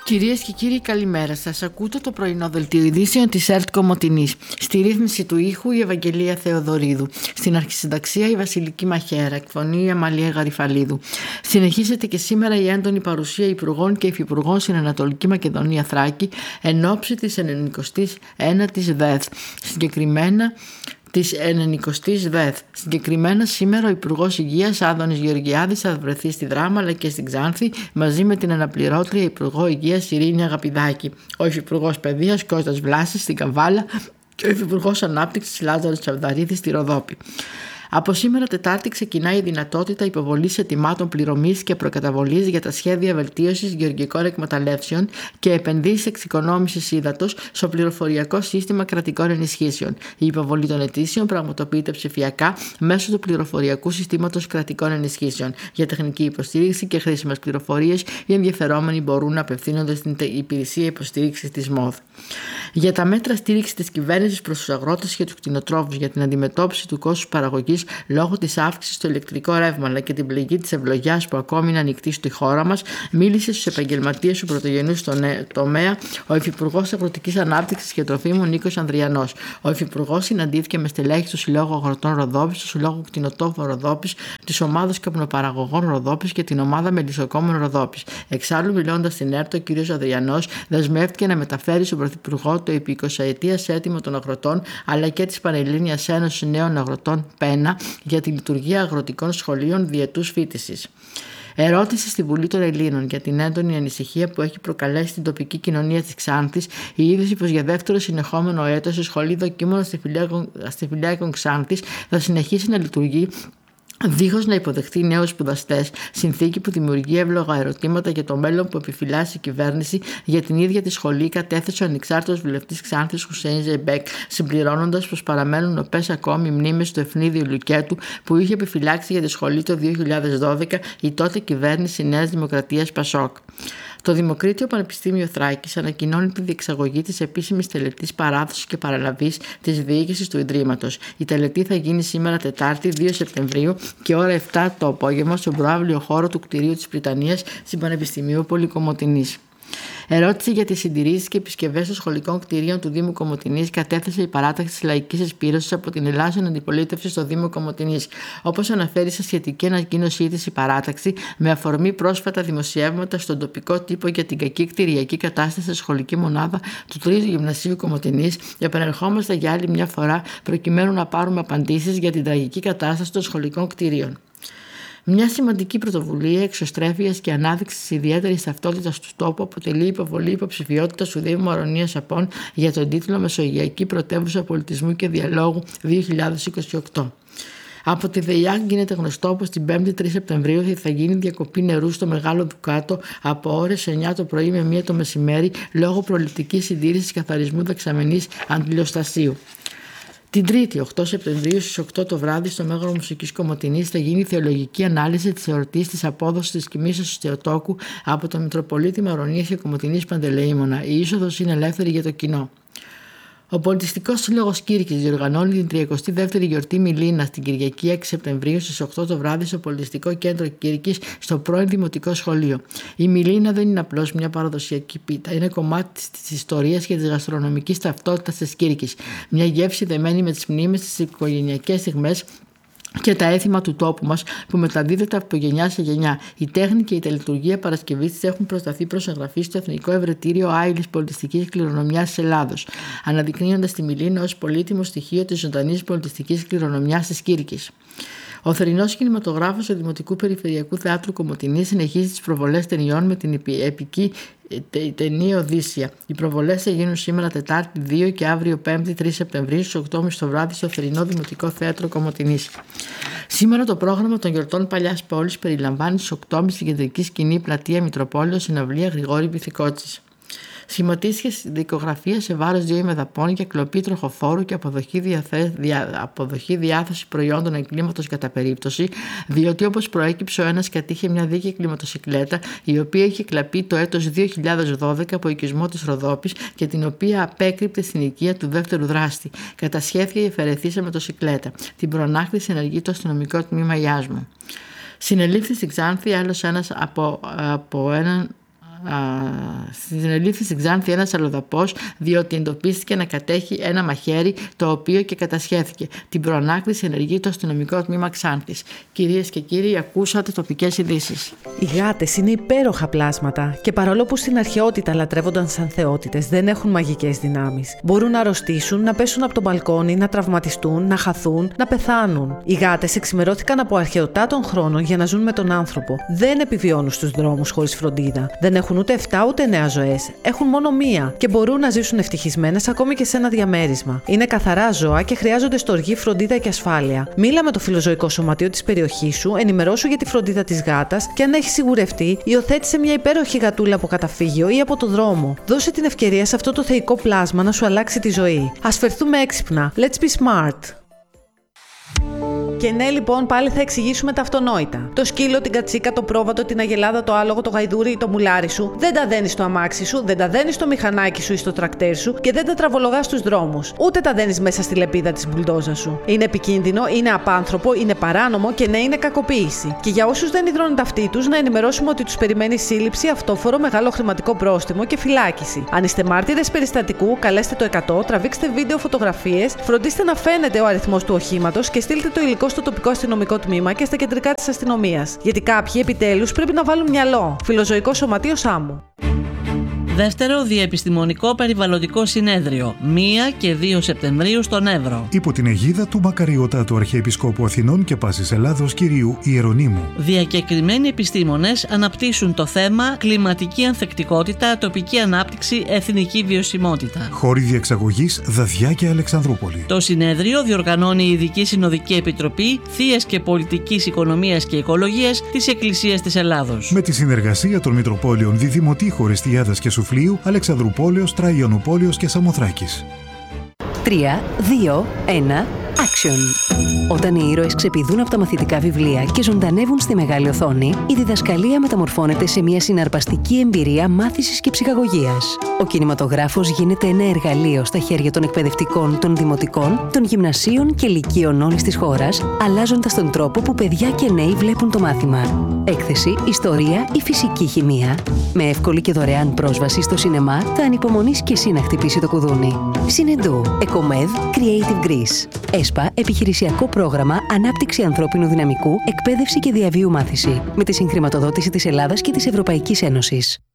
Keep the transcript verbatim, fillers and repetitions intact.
Κυρίες και κύριοι, καλημέρα σας. Ακούτε το πρωινό δελτίο ειδήσεων της ΕΡΤ Κομοτηνής. Στη ρύθμιση του ήχου η Ευαγγελία Θεοδωρίδου. Στην αρχισυνταξία η Βασιλική Μαχαίρα. Εκφωνεί η Αμαλία Γαριφαλίδου. Συνεχίζεται και σήμερα η έντονη παρουσία υπουργών και υφυπουργών στην Ανατολική Μακεδονία Θράκη εν ώψη της ενενηκοστής ένατης ΔΕΘ. Συγκεκριμένα της ενενηκοστής ΔΕΘ. Συγκεκριμένα σήμερα ο Υπουργός Υγείας Άδωνης Γεωργιάδης θα βρεθεί στη Δράμα αλλά και στην Ξάνθη μαζί με την αναπληρώτρια Υπουργό Υγείας Ειρήνη Αγαπηδάκη, ο Υφυπουργός Παιδείας Κώστας Βλάσης στην Καβάλα και ο Υφυπουργός Ανάπτυξης Λάζαρος Τσαβδαρίδης στη Ροδόπη. Από σήμερα Τετάρτη ξεκινάει η δυνατότητα υποβολής αιτημάτων πληρωμής και προκαταβολής για τα σχέδια βελτίωσης γεωργικών εκμεταλλεύσεων και επενδύσεις εξοικονόμησης ύδατος στο πληροφοριακό σύστημα κρατικών ενισχύσεων. Η υποβολή των αιτήσεων πραγματοποιείται ψηφιακά μέσω του πληροφοριακού συστήματος κρατικών ενισχύσεων. Για τεχνική υποστήριξη και χρήσιμες πληροφορίες, οι ενδιαφερόμενοι μπορούν να απευθύνονται στην υπηρεσία υποστήριξης της ΜΟΔ. Για τα μέτρα στήριξης της κυβέρνησης προς τους αγρότες και τους κτηνοτρόφους για την αντιμετώπιση του κόστους παραγωγής λόγω της αύξησης στο ηλεκτρικό ρεύμα αλλά και την πληγή της ευλογιάς που ακόμη είναι ανοιχτή στη χώρα μας, μίλησε στους επαγγελματίες του πρωτογενούς τομέα ο Υφυπουργός Αγροτικής Ανάπτυξης και Τροφίμων Νίκος Ανδριανός. Ο Υφυπουργός συναντήθηκε με στελέχη του Συλλόγου Αγροτών Ροδόπης, του Συλλόγου Κτηνοτόφων Ροδόπης, της Ομάδας Καπνοπαραγωγών Ροδόπης και την Ομάδα Μελισσοκόμων Ροδόπης. Εξάλλου, μιλώντας στην ΕΡΤ, ο κ. Ανδριανός δεσμεύτηκε να μεταφέρει στον Πρωθυπουργό το επί εικοσαετίας αίτημα των αγροτών αλλά και της Πανελλήνιας Ένωσης Νέων Αγροτών ΠΕΝΑ για τη λειτουργία αγροτικών σχολείων διετούς φοιτησης. Ερώτηση στη Βουλή των Ελλήνων για την έντονη ανησυχία που έχει προκαλέσει την τοπική κοινωνία της Ξάνθης η είδηση πως για δεύτερο συνεχόμενο έτος η Σχολή Δοκίμων Αστιφυλιάκων Ξάνθης θα συνεχίσει να λειτουργεί δίχως να υποδεχτεί νέους σπουδαστές, συνθήκη που δημιουργεί εύλογα ερωτήματα για το μέλλον που επιφυλάσσει η κυβέρνηση για την ίδια τη σχολή, κατέθεσε ο ανεξάρτητος βουλευτής Ξάνθης Χουσέιν Ζεϊμπέκ, συμπληρώνοντας πως παραμένουν οπές ακόμη μνήμες του Ευνίδιου Λουκέτου που είχε επιφυλάξει για τη σχολή το δύο χιλιάδες δώδεκα η τότε κυβέρνηση Νέας Δημοκρατίας Πασόκ. Το Δημοκρίτιο Πανεπιστήμιο Θράκης ανακοινώνει τη διεξαγωγή της επίσημης τελετής παράδοσης και παραλαβής της διοίκησης του Ιδρύματος. Η τελετή θα γίνει σήμερα Τετάρτη δύο Σεπτεμβρίου και ώρα επτά το απόγευμα στον προαύλιο χώρο του κτηρίου της Πριτανίας στην Πανεπιστημίου Κομοτηνής. Ερώτηση για τις συντηρήσεις και επισκευές των σχολικών κτηρίων του Δήμου Κομοτηνής κατέθεσε η παράταξη της Λαϊκής Εσπήρωσης από την Ελλάσσον Αντιπολίτευση στο Δήμο Κομοτηνής. Όπως αναφέρει σε σχετική ανακοίνωσή της η παράταξη, με αφορμή πρόσφατα δημοσιεύματα στον τοπικό τύπο για την κακή κτηριακή κατάσταση στη σχολική μονάδα του Τρίτου Γυμνασίου Κομοτηνής, επανερχόμαστε για άλλη μια φορά προκειμένου να πάρουμε απαντήσεις για την τραγική κατάσταση των σχολικών κτηρίων. Μια σημαντική πρωτοβουλία εξωστρέφειας και ανάδειξης της ιδιαίτερης ταυτότητας του τόπου αποτελεί η υποβολή υποψηφιότητας του Δήμου Αρωνίας Απών για τον τίτλο Μεσογειακή Πρωτεύουσα Πολιτισμού και Διαλόγου δύο χιλιάδες είκοσι οκτώ. Από τη ΔΕΙΑΚ γίνεται γνωστό πως την πέμπτη τρεις Σεπτεμβρίου θα γίνει διακοπή νερού στο Μεγάλο Δουκάτο από ώρες εννιά το πρωί με μία το μεσημέρι λόγω προληπτικής συντήρησης καθαρισμού δεξαμενής αντιλιοστασίου. Την Τρίτη, οκτώ Σεπτεμβρίου στις οκτώ το βράδυ στο Μέγαρο Μουσικής Κομοτηνής θα γίνει θεολογική ανάλυση της εορτής της απόδοσης της κοιμήσεως του Θεοτόκου από τον Μητροπολίτη Μαρονίας και Κομοτηνής Παντελεήμονα. Η είσοδος είναι ελεύθερη για το κοινό. Ο Πολιτιστικός Σύλλογος Κήρκης διοργανώνει την τριακοστή δεύτερη γιορτή Μιλίνα την Κυριακή έξι Σεπτεμβρίου στις οκτώ το βράδυ στο Πολιτιστικό Κέντρο Κήρκης στο πρώην Δημοτικό Σχολείο. Η Μιλίνα δεν είναι απλώς μια παραδοσιακή πίτα, είναι κομμάτι της ιστορίας και της γαστρονομικής ταυτότητας της Κήρκης. Μια γεύση δεμένη με τις μνήμες, τις οικογενειακές στιγμές και τα έθιμα του τόπου μας που μεταδίδεται από γενιά σε γενιά. Η τέχνη και η τελετουργία Παρασκευής της έχουν προσταθεί προς εγγραφή στο Εθνικό Ευρετήριο Άειλης Πολιτιστικής Κληρονομιάς της Ελλάδος, αναδεικνύοντας τη Μιλίνα ως πολύτιμο στοιχείο της ζωντανής πολιτιστικής κληρονομιάς της Κήρκης. Ο θερινός κινηματογράφος του Δημοτικού Περιφερειακού Θεάτρου Κομοτηνής συνεχίζει τις προβολές ταινιών με την επική ταινία Οδύσσεια. Οι προβολές θα γίνουν σήμερα Τετάρτη δύο και αύριο Πέμπτη τρεις Σεπτεμβρίου στις οκτώ και μισή το βράδυ στο θερινό Δημοτικό Θέατρο Κομοτηνής. Σήμερα το πρόγραμμα των γιορτών Παλιάς Πόλης περιλαμβάνει στις οκτώ και μισή στην κεντρική σκηνή Πλατεία Μητροπόλεως συναυλία Γρηγόρη Πυθικότσης. Σχηματίστηκε δικογραφία σε βάρος δύο ημεδαπών για κλοπή τροχοφόρου και αποδοχή, διαθε... δια... αποδοχή διάθεση προϊόντων εγκλήματος κατά περίπτωση, διότι όπως προέκυψε ο ένας κατήχε μια δίκαιη μοτοσικλέτα η οποία είχε κλαπεί το έτος δύο χιλιάδες δώδεκα από οικισμό της Ροδόπης και την οποία απέκρυπτε στην οικία του δεύτερου δράστη. Κατασχέθηκε η εφαιρεθήσα μοτοσικλέτα. Την προνάκτηση ενεργεί το αστυνομικό τμήμα Ιάσμου. Συνελήφθη στην Ξάνθη άλλος ένας από, από έναν συνελήφθη στην Ξάνθη ένας αλλοδαπός, διότι εντοπίστηκε να κατέχει ένα μαχαίρι, το οποίο και κατασχέθηκε. Την προανάκριση ενεργεί το αστυνομικό τμήμα Ξάνθης. Κυρίες και κύριοι, ακούσατε τοπικές ειδήσεις. Οι γάτες είναι υπέροχα πλάσματα και παρόλο που στην αρχαιότητα λατρεύονταν σαν θεότητες, δεν έχουν μαγικές δυνάμεις. Μπορούν να αρρωστήσουν, να πέσουν από το μπαλκόνι, να τραυματιστούν, να χαθούν, να πεθάνουν. Οι γάτες εξημερώθηκαν από αρχαιοτά των χρόνων για να ζουν με τον άνθρωπο. Δεν επιβιώνουν στους δρόμους χωρίς φροντίδα. Δεν έχουν ούτε εφτά ούτε εννέα ζωές. Έχουν μόνο μία και μπορούν να ζήσουν ευτυχισμένες ακόμη και σε ένα διαμέρισμα. Είναι καθαρά ζώα και χρειάζονται στοργή, φροντίδα και ασφάλεια. Μίλα με το φιλοζωικό σωματείο της περιοχής σου, ενημερώσου για τη φροντίδα της γάτας και αν έχει σιγουρευτεί, υιοθέτησε μια υπέροχη γατούλα από καταφύγιο ή από το δρόμο. Δώσε την ευκαιρία σε αυτό το θεϊκό πλάσμα να σου αλλάξει τη ζωή. Ας φερθούμε έξυπνα. Let's be smart. Και ναι, λοιπόν, πάλι θα εξηγήσουμε τα αυτονόητα. Το σκύλο, την κατσίκα, το πρόβατο, την αγελάδα, το άλογο, το γαϊδούρι ή το μουλάρι σου δεν τα δένεις στο αμάξι σου, δεν τα δένεις στο μηχανάκι σου ή στο τρακτέρ σου και δεν τα τραβολογάς στους δρόμους. Ούτε τα δένεις μέσα στη λεπίδα της μπουλντόζα σου. Είναι επικίνδυνο, είναι απάνθρωπο, είναι παράνομο και ναι, είναι κακοποίηση. Και για όσους δεν υδρώνουν τα αυτή τους, να ενημερώσουμε ότι τους περιμένει σύλληψη, αυτόφορο, μεγάλο χρηματικό πρόστιμο και φυλάκιση. Αν είστε μάρτυρες περιστατικού, καλέστε το εκατό, τραβήξτε βίντεο, φωτογραφίες, φροντίστε να φαίνεται ο αριθμός του οχήματος και στείλτε το υλικό στο τοπικό αστυνομικό τμήμα και στα κεντρικά της αστυνομίας. Γιατί κάποιοι επιτέλους πρέπει να βάλουν μυαλό. Φιλοζωικό Σωματείο Σάμου. Δεύτερο Διεπιστημονικό Περιβαλλοντικό Συνέδριο, πρώτη και δύο Σεπτεμβρίου στον Εύρο. Υπό την αιγίδα του Μακαριωτάτου Αρχιεπισκόπου Αθηνών και Πάσης Ελλάδος κυρίου Ιερονύμου. Διακεκριμένοι επιστήμονες αναπτύσσουν το θέμα κλιματική ανθεκτικότητα, τοπική ανάπτυξη, εθνική βιωσιμότητα. Χώροι διεξαγωγής Δαδιά και Αλεξανδρούπολη. Το συνέδριο διοργανώνει η Ειδική Συνοδική Επιτροπή Θείας και Πολιτικής Οικονομίας και Οικολογίας της Εκκλησίας της Ελλάδος. Με τη συνεργασία των Μητροπόλεων Διδημοτή Χορεστιάδας και Σουφλίου, Αλεξανδρουπόλεως, Τραϊανοπόλεως και Σαμοθράκης. τρία, δύο, ένα, action! Όταν οι ήρωες ξεπηδούν από τα μαθητικά βιβλία και ζωντανεύουν στη μεγάλη οθόνη, η διδασκαλία μεταμορφώνεται σε μια συναρπαστική εμπειρία μάθησης και ψυχαγωγίας. Ο κινηματογράφος γίνεται ένα εργαλείο στα χέρια των εκπαιδευτικών, των δημοτικών, των γυμνασίων και λυκείων όλης της χώρας, αλλάζοντας τον τρόπο που παιδιά και νέοι βλέπουν το μάθημα. Έκθεση, ιστορία ή φυσική χημεία. Με εύκολη και δωρεάν πρόσβαση στο σινεμά, θα ανυπομονείς και εσύ να χτυπήσει το κουδούνι. Συνεντού, Εκομέδ, Creative Greece. ΕΣΠΑ, επιχειρησιακό πρόγραμμα Ανάπτυξη Ανθρώπινου Δυναμικού, Εκπαίδευση και Διαβίου Μάθηση. Με τη συγχρηματοδότηση της Ελλάδας και της Ευρωπαϊκής Ένωσης.